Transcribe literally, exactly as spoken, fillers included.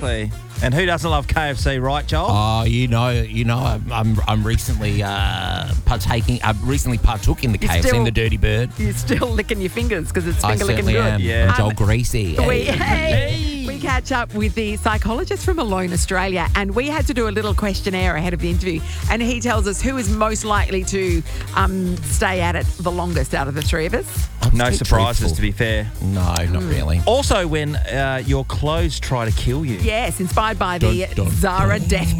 exactly. And who doesn't love K F C, right, Joel? Oh, you know, you know, I'm I'm, I'm recently uh, partaking. I recently partook in the You're K F C still- and the Dirty Bird. You're still licking your fingers because it's I finger licking certainly good. am. Yeah. I'm Joel Um, Greasy. We, Hey. hey, we catch up with the psychologist from Alone Australia, and we had to do a little questionnaire ahead of the interview, and he tells us who is most likely to um, stay at it the longest out of the three of us. I'm No so surprises, truthful. to be fair. No, not really. Also, when uh, your clothes try to kill you. Yes, inspired by the Dun, dun, Zara dun. death